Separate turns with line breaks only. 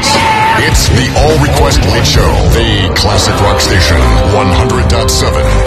It's the All Request Late Show, the classic rock station, 100.7